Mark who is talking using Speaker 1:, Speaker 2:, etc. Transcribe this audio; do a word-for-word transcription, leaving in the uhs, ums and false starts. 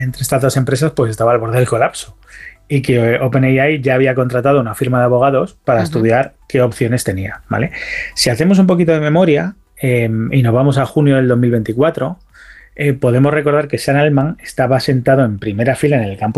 Speaker 1: entre estas dos empresas pues estaba al borde del colapso y que OpenAI ya había contratado una firma de abogados para uh-huh. estudiar qué opciones tenía, ¿vale? Si hacemos un poquito de memoria eh, y nos vamos a junio del dos mil veinticuatro, eh, podemos recordar que Sam Altman estaba sentado en primera fila en el campus